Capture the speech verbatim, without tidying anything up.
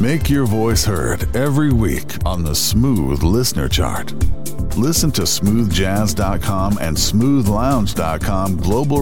Make your voice heard every week on the Smooth Listener Chart. Listen to smooth jazz dot com and smooth lounge dot com global